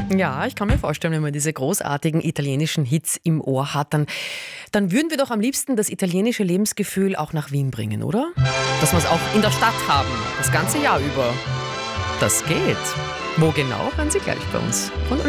Ja, ich kann mir vorstellen, wenn man diese großartigen italienischen Hits im Ohr hat, dann würden wir doch am liebsten das italienische Lebensgefühl auch nach Wien bringen, oder? Dass wir es auch in der Stadt haben, das ganze Jahr über. Das geht. Wo genau, hören Sie gleich bei uns. Von